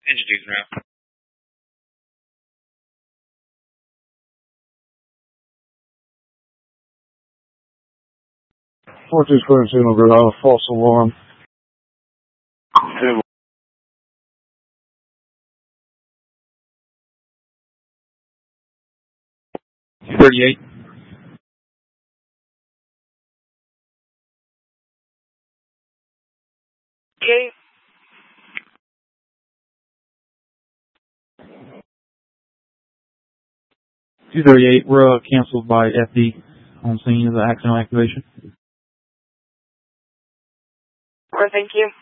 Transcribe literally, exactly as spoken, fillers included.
Engine two's now. four two square signal grid, out of false alarm. thirty-eight. Okay. two thirty-eight, we're uh, canceled by F D on scene of the accidental activation. Well, thank you.